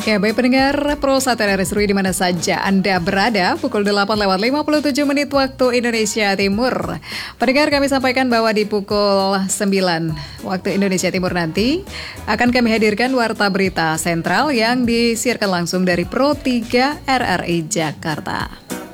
Ya, baik pendengar Pro Satria Resrui di mana saja Anda berada, pukul 8:57 waktu Indonesia Timur. Pendengar, kami sampaikan bahwa di pukul 9 waktu Indonesia Timur nanti akan kami hadirkan Warta Berita Sentral yang disiarkan langsung dari Pro 3 RRI Jakarta.